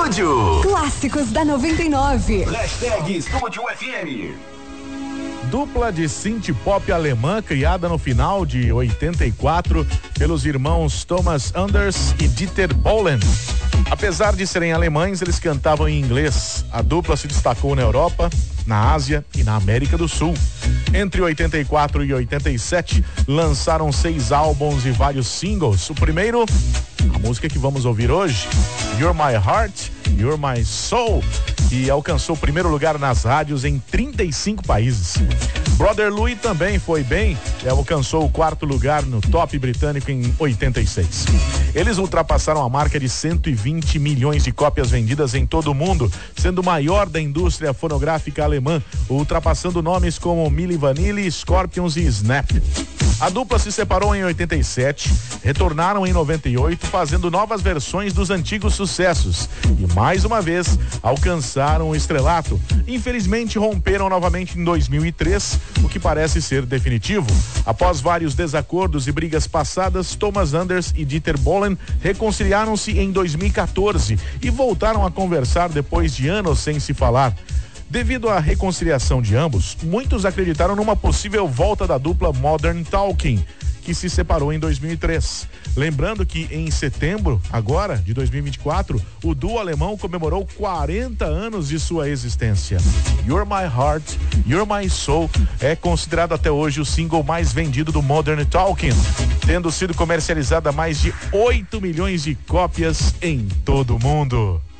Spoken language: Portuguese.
Estúdio. Clássicos da 99. Hashtag Estúdio FM. Dupla de synth pop alemã criada no final de 84 pelos irmãos Thomas Anders e Dieter Bohlen. Apesar de serem alemães, eles cantavam em inglês. A dupla se destacou na Europa, na Ásia e na América do Sul. Entre 84 e 87, lançaram 6 álbuns e vários singles. O primeiro, a música que vamos ouvir hoje, You're My Heart, You're My Soul, que alcançou o primeiro lugar nas rádios em 35 países. Brother Louie também foi bem, alcançou o 4º lugar no top britânico em 86. Eles ultrapassaram a marca de 120 milhões de cópias vendidas em todo o mundo, sendo o maior da indústria fonográfica alemã, ultrapassando nomes como Milli Vanilli, Scorpions e Snap. A dupla se separou em 87, retornaram em 98, fazendo novas versões dos antigos sucessos e mais uma vez alcançaram o estrelato. Infelizmente romperam novamente em 2003, o que parece ser definitivo. Após vários desacordos e brigas passadas, Thomas Anders e Dieter Bohlen reconciliaram-se em 2014 e voltaram a conversar depois de anos sem se falar. Devido à reconciliação de ambos, muitos acreditaram numa possível volta da dupla Modern Talking, que se separou em 2003. Lembrando que em setembro, agora, de 2024, o duo alemão comemorou 40 anos de sua existência. You're My Heart, You're My Soul é considerado até hoje o single mais vendido do Modern Talking, tendo sido comercializada mais de 8 milhões de cópias em todo o mundo.